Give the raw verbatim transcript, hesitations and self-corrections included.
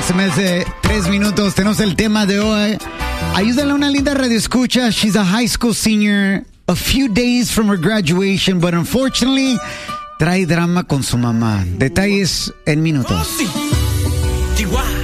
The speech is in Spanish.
X M S, tres minutos. Tenemos el tema de hoy. Ayúdale a una linda radio escucha. She's a high school senior, a few days from her graduation, but unfortunately, trae drama con su mamá. Detalles en minutos. Chihuahua.